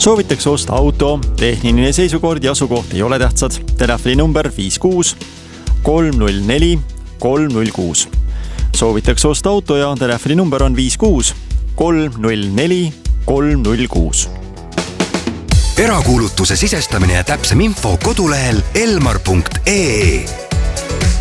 Soovitakse osta auto, tehniline seisukord ja asukoht ei ole tähtsad. Telefoninumber 56 304 306. Soovitakse osta auto ja telefoninumber on 56 304 306. Erakuulutuse sisestamine ja täpsem info kodulehel elmar.ee.